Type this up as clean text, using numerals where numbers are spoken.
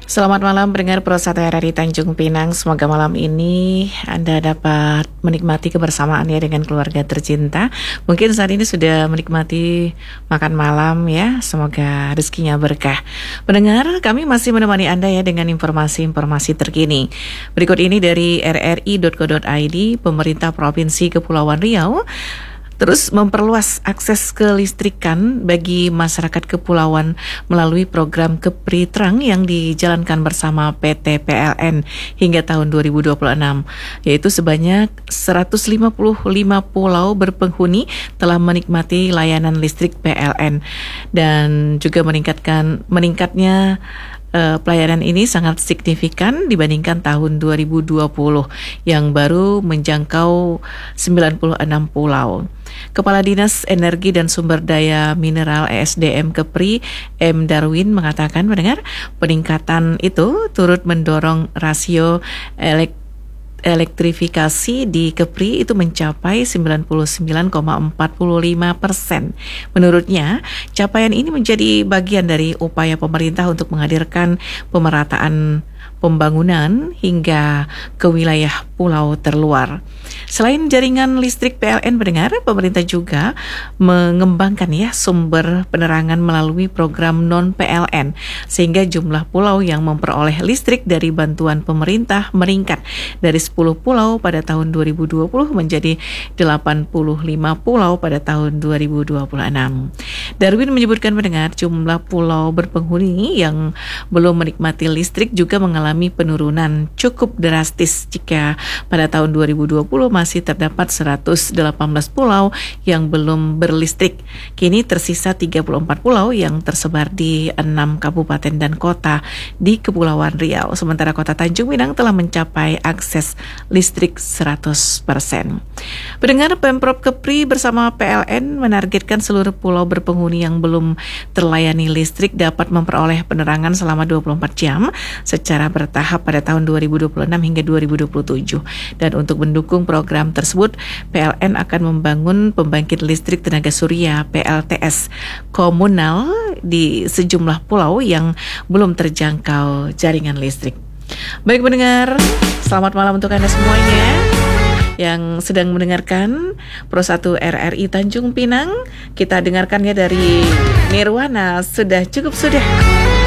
Selamat malam pendengar Pro 1 RRI Tanjung Pinang. Semoga malam ini Anda dapat menikmati kebersamaan ya dengan keluarga tercinta. Mungkin saat ini sudah menikmati makan malam ya. Semoga rezekinya berkah. Pendengar, kami masih menemani Anda ya dengan informasi-informasi terkini. Berikut ini dari rri.co.id, Pemerintah Provinsi Kepulauan Riau terus memperluas akses kelistrikan bagi masyarakat kepulauan melalui program Kepri Terang yang dijalankan bersama PT PLN hingga tahun 2026, yaitu sebanyak 155 pulau berpenghuni telah menikmati layanan listrik PLN dan juga meningkatnya pelayanan ini sangat signifikan dibandingkan tahun 2020 yang baru menjangkau 96 pulau. Kepala Dinas Energi dan Sumber Daya Mineral ESDM Kepri, M. Darwin, mengatakan mendengar peningkatan itu turut mendorong rasio elektrifikasi di Kepri itu mencapai 99,45%. Menurutnya, capaian ini menjadi bagian dari upaya pemerintah untuk menghadirkan pemerataan pembangunan hingga ke wilayah pulau terluar. Selain jaringan listrik PLN pendengar, pemerintah juga mengembangkan ya sumber penerangan melalui program non-PLN sehingga jumlah pulau yang memperoleh listrik dari bantuan pemerintah meningkat dari 10 pulau pada tahun 2020 menjadi 85 pulau pada tahun 2026. Darwin menyebutkan mendengar jumlah pulau berpenghuni yang belum menikmati listrik juga mengalami penurunan cukup drastis jika pada tahun 2020 masih terdapat 118 pulau yang belum berlistrik. Kini tersisa 34 pulau yang tersebar di 6 kabupaten dan kota di Kepulauan Riau. Sementara Kota Tanjung Pinang telah mencapai akses listrik 100%. Pendengar, Pemprov Kepri bersama PLN menargetkan seluruh pulau berpenghuni yang belum terlayani listrik dapat memperoleh penerangan selama 24 jam secara bertahap pada tahun 2026 hingga 2027. Dan untuk mendukung program tersebut, PLN akan membangun pembangkit listrik tenaga surya PLTS komunal di sejumlah pulau yang belum terjangkau jaringan listrik. Baik pendengar, selamat malam untuk Anda semuanya yang sedang mendengarkan Pro 1 RRI Tanjung Pinang. Kita dengarkan ya dari Nirwana, Sudah Cukup Sudah.